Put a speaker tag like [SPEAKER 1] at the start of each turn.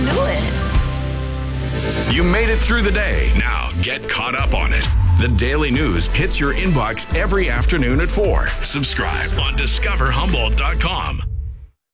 [SPEAKER 1] do it.
[SPEAKER 2] You made it through the day. Now get caught up on it. The Daily News hits your inbox every afternoon at 4. Subscribe on discoverhumboldt.com.